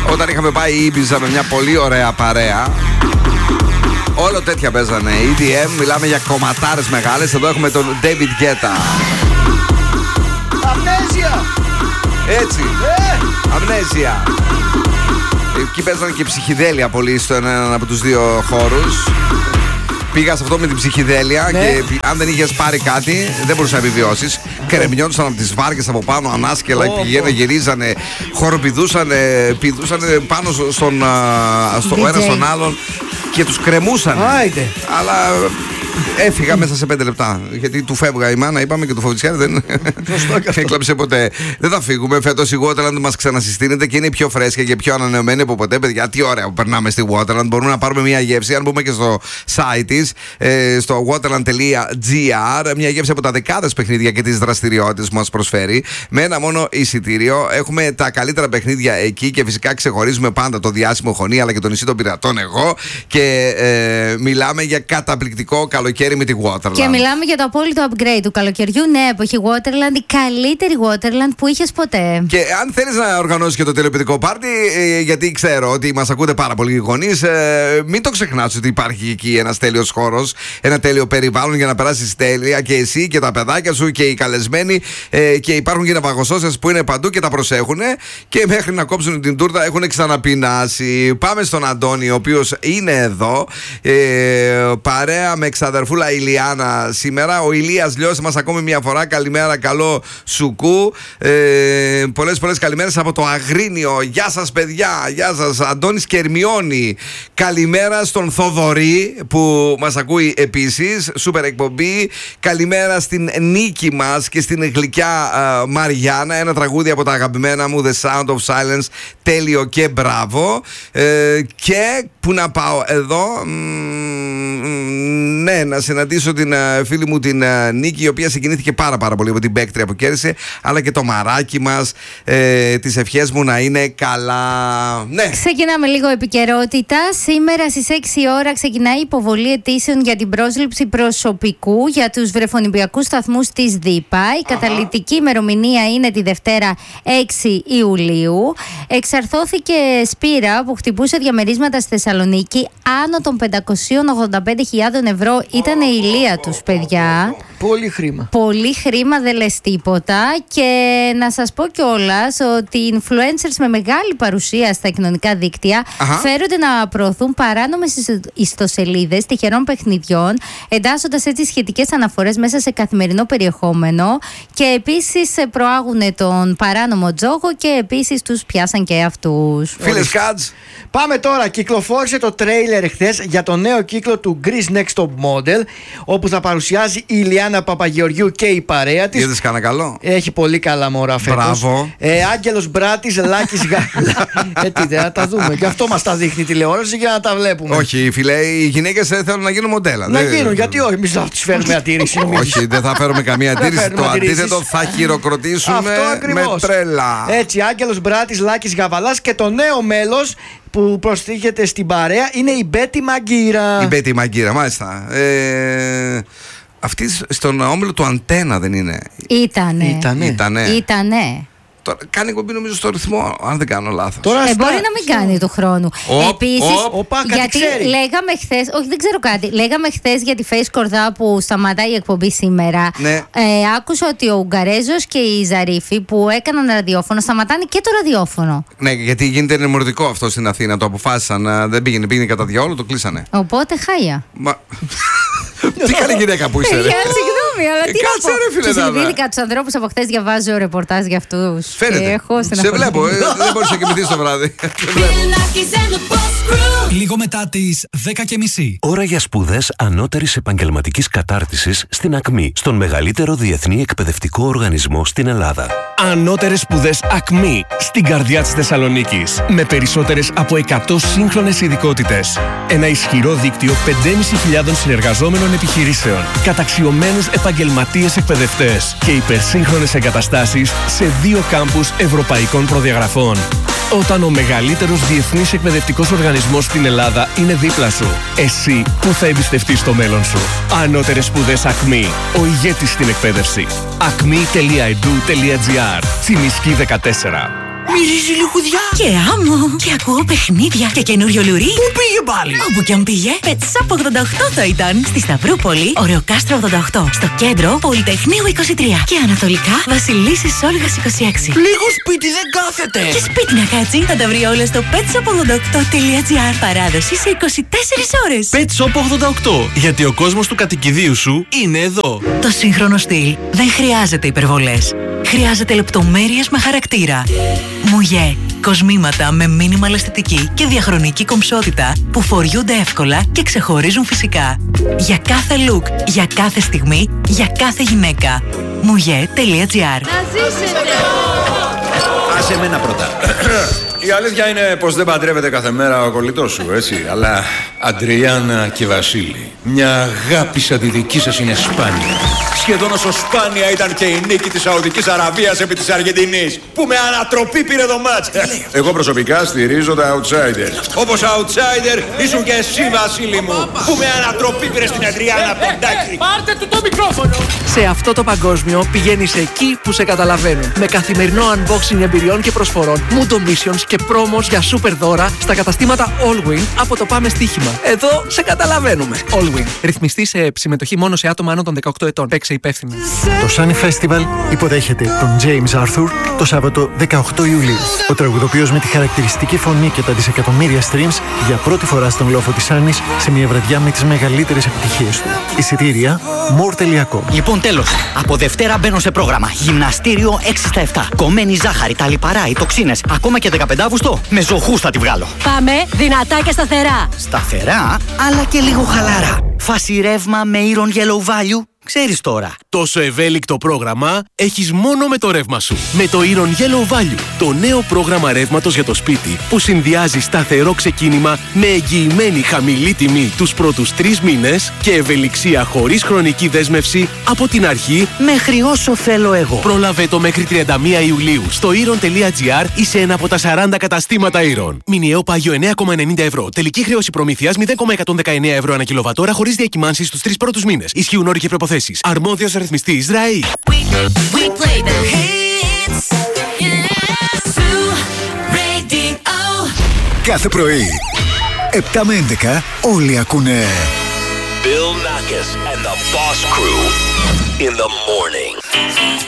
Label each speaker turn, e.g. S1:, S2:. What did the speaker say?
S1: Όταν είχαμε πάει Ήμπιζα με μια πολύ ωραία παρέα, όλο τέτοια παίζανε EDM. Μιλάμε για κομματάρες μεγάλες. Εδώ έχουμε τον David Guetta.
S2: Αμνέζια!
S1: Έτσι, Αμνέζια. Εκεί παίζανε και ψυχιδέλεια πολύ στον έναν από τους δύο χώρους. Πήγα σε αυτό με την ψυχιδέλεια, ναι. Και αν δεν είχες πάρει κάτι, δεν μπορούσες να επιβιώσεις. Κρεμιόντουσαν από τις βάρκες από πάνω, ανάσκελα, πηγαίνανε, γυρίζανε, χοροπηδούσαν, πηδούσαν πάνω στον ένα στον άλλον και τους κρεμούσαν. Αλλά έφυγα μέσα σε 5 λεπτά. Γιατί του φεύγα η μάνα, είπαμε, και του Φοβιτσιάρη δεν έκλαψε ποτέ. Δεν θα φύγουμε. Φέτος η Waterland μας ξανασυστήνεται και είναι πιο φρέσκια και πιο ανανεωμένη από ποτέ. Παιδιά, τι ωραία που περνάμε στη Waterland. Μπορούμε να πάρουμε μια γεύση. Αν μπούμε και στο site της, στο waterland.gr, μια γεύση από τα δεκάδες παιχνίδια και τις δραστηριότητες που μας προσφέρει. Με ένα μόνο εισιτήριο. Έχουμε τα καλύτερα παιχνίδια εκεί και φυσικά ξεχωρίζουμε πάντα το διάσημο Χωνί αλλά και το νησί των πειρατών εγώ. Και μιλάμε για καταπληκτικό καλοκαίρι με τη Waterland.
S3: Και μιλάμε για το απόλυτο upgrade του καλοκαιριού. Ναι, εποχή Waterland, η καλύτερη Waterland που είχες ποτέ.
S1: Και αν θέλεις να οργανώσεις και το τηλεοπτικό πάρτι, γιατί ξέρω ότι μας ακούτε πάρα πολλοί γονείς, μην το ξεχνάς ότι υπάρχει εκεί ένας τέλειος χώρος, ένα τέλειο περιβάλλον για να περάσεις τέλεια και εσύ και τα παιδάκια σου και οι καλεσμένοι. Και υπάρχουν και ναυαγοσώσες που είναι παντού και τα προσέχουν. Και μέχρι να κόψουν την τούρτα έχουν ξαναπεινάσει. Πάμε στον Αντώνη, ο οποίος είναι εδώ, παρέα με ξαδερφούλα Ηλιάνα σήμερα. Ο Ηλίας Λιώσης μας ακόμη μια φορά. Καλημέρα, καλό σουκού. Πολλές καλημέρες από το Αγρίνιο. Γεια σας, παιδιά. Γεια σας, Αντώνης Κερμιώνη. Καλημέρα στον Θοδωρή που μας ακούει επίσης. Σούπερ εκπομπή. Καλημέρα στην Νίκη μας και στην γλυκιά Μαριάννα. Ένα τραγούδι από τα αγαπημένα μου, The Sound of Silence. Τέλειο και μπράβο. Και που να πάω εδώ. Ναι, να συναντήσω την φίλη μου την Νίκη, η οποία συγκινήθηκε πάρα πολύ από την παίκτρια που κέρδισε, αλλά και το μαράκι μας. Τις ευχές μου να είναι καλά. Ναι.
S3: Ξεκινάμε λίγο επικαιρότητα. Σήμερα στις 6 ώρα ξεκινάει η υποβολή αιτήσεων για την πρόσληψη προσωπικού για τους βρεφονιπιακούς σταθμούς της ΔΥΠΑ. Η καταλυτική ημερομηνία είναι τη Δευτέρα 6 Ιουλίου. Εξαρθώθηκε σπήρα που χτυπούσε διαμερίσματα στη Θεσσαλονίκη άνω των 585.000 ευρώ. Ήταν η ηλία τους, παιδιά.
S2: Πολύ χρήμα.
S3: Πολύ χρήμα, δεν λες τίποτα. Και να σας πω κιόλας ότι οι influencers με μεγάλη παρουσία στα κοινωνικά δίκτυα φέρονται να προωθούν παράνομες ιστοσελίδες τυχερών παιχνιδιών, εντάσσοντας έτσι σχετικές αναφορές μέσα σε καθημερινό περιεχόμενο. Και επίσης προάγουν τον παράνομο τζόγο και επίσης τους πιάσαν και αυτούς.
S1: Φίλες Κάτς.
S2: Πάμε τώρα. Κυκλοφόρησε το τρέιλερ εχθές για το νέο κύκλο του Greece Next Top Model, όπου θα παρουσιάζει η Ηλιάνα Παπαγεωργιού και η παρέα της.
S1: Είδες κανένα καλό?
S2: Έχει πολύ καλά μωρά φέτος.
S1: Μπράβο.
S2: Άγγελος Μπράτης, Λάκης να τα δούμε. Και αυτό μας τα δείχνει η τηλεόραση για να τα βλέπουμε.
S1: Όχι, φίλε, οι γυναίκες θέλουν να γίνουν μοντέλα.
S2: Να γίνουν, γιατί όχι, εμείς θα τις φέρουμε αντίρρηση.
S1: Όχι, δεν θα φέρουμε καμία αντίρρηση. Το αντίθετο, θα χειροκροτήσουμε με τρέλα.
S2: Έτσι, Άγγελος Μπράτης, Λάκης Γαβαλάς και το νέο μέλος που προστίθεται στην παρέα είναι η Μπέτη Μαγκύρα.
S1: Η Μπέτη Μαγκύρα, μάλιστα. Αυτή στον όμιλο του Αντένα δεν είναι?
S3: Ήτανε.
S1: Τώρα κάνει κομπή νομίζω στο ρυθμό, αν δεν κάνω λάθος.
S3: Μπορεί να μην κάνει του χρόνου. Επίσης, γιατί λέγαμε χθες, όχι δεν ξέρω κάτι, λέγαμε χθες για τη Face Κορδά που σταματάει η εκπομπή σήμερα.
S1: Ναι.
S3: Άκουσα ότι ο Ουγγαρέζος και η Ζαρίφη που έκαναν ραδιόφωνο σταματάνε και το ραδιόφωνο.
S1: Ναι, γιατί γίνεται ενημερωτικό αυτό στην Αθήνα, το αποφάσισαν, δεν πήγαινε κατά διαόλου, το κλείσανε.
S3: Οπότε χάλια.
S1: Τι καλή γυναίκα που είσαι, ρε.
S3: Συγγνώμη, αλλά τι
S1: κάτσε, ρε φίλε.
S3: Τους συνειδήθηκα τους ανθρώπους από χθες, διαβάζω ρεπορτάζ για αυτούς.
S1: Φαίνεται. Σε βλέπω, δεν μπορείς να κοιμηθείς το βράδυ.
S4: Λίγο μετά τις 10:30.
S5: Ώρα για σπουδές ανώτερης επαγγελματικής κατάρτισης στην ΑΚΜΗ, στον μεγαλύτερο διεθνή εκπαιδευτικό οργανισμό στην Ελλάδα.
S6: Ανώτερες σπουδές ΑΚΜΗ, στην καρδιά της Θεσσαλονίκης. Με περισσότερες από 100 σύγχρονες ειδικότητες. Ένα ισχυρό δίκτυο 5.500 συνεργαζόμενων επιχειρήσεων, καταξιωμένους επαγγελματίες εκπαιδευτές και υπερσύγχρονες εγκαταστάσεις σε 2 κάμπους ευρωπαϊκών προδιαγραφών. Όταν ο μεγαλύτερος διεθνής εκπαιδευτικός οργανισμός στην Ελλάδα είναι δίπλα σου, εσύ που θα εμπιστευτείς το μέλλον σου. Ανώτερες σπουδές ΑΚΜΗ, ο ηγέτης στην εκπαίδευση. acme.edu.gr, Τσιμισκή 14.
S7: Μυρίζει λιχουδιά.
S8: Και άμμο. Και ακούω παιχνίδια και καινούριο λουρί.
S7: Πού πήγε πάλι?
S8: Όπου κι αν πήγε. Pet Shop 88 θα ήταν. Στη Σταυρούπολη, Ωρεοκάστρο 88. Στο κέντρο, Πολυτεχνείου 23. Και ανατολικά, Βασιλίσσης Όλγας 26.
S7: Λίγο σπίτι δεν κάθεται.
S8: Και σπίτι να κάτσει, θα τα βρει όλα στο petshop88.gr. Παράδοση σε 24 ώρες.
S6: Pet Shop 88. Γιατί ο κόσμος του κατοικιδίου σου είναι εδώ.
S8: Το σύγχρονο στυλ δεν χρειάζεται υπερβολές. Χρειάζεται λεπτομέρειες με χαρακτήρα. Μουγέ. Κοσμήματα με μίνιμαλ αισθητική και διαχρονική κομψότητα που φοριούνται εύκολα και ξεχωρίζουν φυσικά. Για κάθε look, για κάθε στιγμή, για κάθε γυναίκα. Mouget.gr.
S9: Άσε εμένα πρώτα. Η αλήθεια είναι πως δεν παντρεύεται κάθε μέρα ο κολλητός σου, έτσι. Αλλά Αντριάννα και Βασίλη, μια αγάπη σαν τη δική σας είναι σπάνια. Σχεδόν όσο σπάνια ήταν και η νίκη της Σαουδικής Αραβίας επί της Αργεντινής, που με ανατροπή πήρε το μάτς. Εγώ προσωπικά στηρίζω τα outsiders. Όπως outsider ήσουν και εσύ, Βασίλη μου, που με ανατροπή πήρε στην Αντριάννα Ποντάκη.
S7: Πάρτε του το μικρόφωνο.
S10: Σε αυτό το παγκόσμιο πηγαίνεις εκεί που σε καταλαβαίνουν. Με καθημερινό unboxing εμπειριών και προσφορών, Mundo Missions και πρόμος για super δώρα στα καταστήματα Allwin από το Πάμε Στοίχημα. Εδώ σε καταλαβαίνουμε. Allwin. Ρυθμιστή σε συμμετοχή μόνο σε άτομα άνω των 18 ετών. Παίξε υπεύθυνα.
S11: Το Sunny Festival υποδέχεται τον James Arthur το Σάββατο 18 Ιουλίου. Ο τραγουδοποιός με τη χαρακτηριστική φωνή και τα δισεκατομμύρια streams για πρώτη φορά στον λόφο της Άννης σε μια βραδιά με τις μεγαλύτερες επιτυχίες του. Εισιτήρια more.com.
S12: Λοιπόν, τέλος. Από Δευτέρα μπαίνω σε πρόγραμμα. Γυμναστήριο 6 στα 7. Κομμένη ζάχαρη, τα λιπαρά, οι τοξίνες. Ακόμα και 15 Αύγουστο με ζωχούς θα τη βγάλω.
S8: Πάμε δυνατά και σταθερά.
S12: Σταθερά, αλλά και λίγο χαλάρα. Φάση ρεύμα με Iron Yellow Value. Ξέρεις τώρα.
S6: Τόσο ευέλικτο πρόγραμμα έχεις μόνο με το ρεύμα σου. Με το Iron Yellow Value, το νέο πρόγραμμα ρεύματος για το σπίτι που συνδυάζει σταθερό ξεκίνημα με εγγυημένη χαμηλή τιμή τους πρώτους 3 μήνες και ευελιξία χωρίς χρονική δέσμευση από την αρχή
S12: μέχρι όσο θέλω εγώ.
S6: Πρόλαβε το μέχρι 31 Ιουλίου στο iron.gr ή σε ένα από τα 40 καταστήματα Iron. Μηνιαίο πάγιο 9,90 ευρώ. Τελική χρέωση προμήθειας 0,119 ευρώ ανά κιλοβατόρα χωρίς διακυμάνσεις στους 3 πρώτους μήνες. Ισχύουν όροι και προϋποθέσεις. Αρμόδιος ρυθμιστής ΡΑΗ.
S13: Κάθε πρωί 7 με 11 όλοι ακούνε
S5: Bill Nackis and the Boss Crew in the morning.